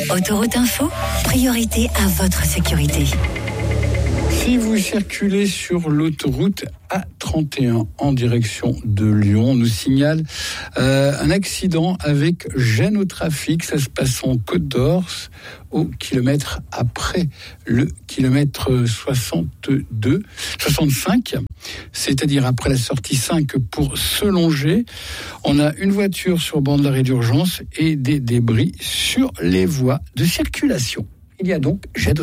Autoroute Info, priorité à votre sécurité. Si vous circulez sur l'autoroute A31 en direction de Lyon, on nous signale un accident avec gêne au trafic. Ça se passe en Côte d'Or, au kilomètre après le kilomètre 65, c'est-à-dire après la sortie 5 pour se longer. On a une voiture sur bord de l'arrêt d'urgence et des débris sur les voies de circulation. Il y a donc gêne